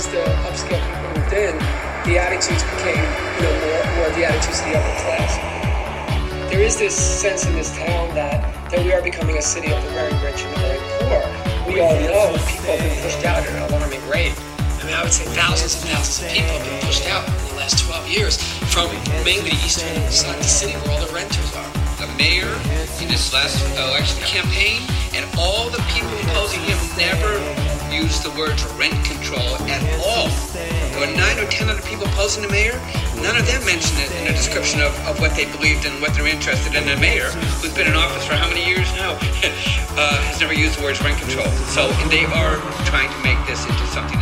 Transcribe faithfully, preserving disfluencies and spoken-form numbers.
as the upscale people moved in, the attitudes became, you know, more, more the attitudes of the upper class. There is this sense in this town that, that we are becoming a city of the very rich and the very poor. We all know people have been pushed out at an alarming rate. I mean, I would say thousands and thousands of people have been pushed out in the last twelve years from mainly the eastern side of the city where all the renters are. The mayor in his last election campaign and all the people opposing him never used the words rent control at all. There were nine or ten other people opposing the mayor. None of them mentioned it in a description of, of what they believed and what they're interested in. The mayor, who's been in office for how many years now, uh, has never used the words rent control. So they are trying to make this into something